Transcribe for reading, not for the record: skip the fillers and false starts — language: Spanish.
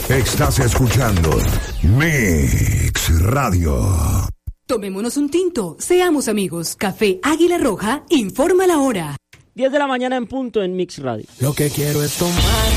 Estás escuchando Mix Radio. Tomémonos un tinto, seamos amigos. Café Águila Roja informa la hora. 10 de la mañana en punto en Mix Radio. Lo que quiero es tomar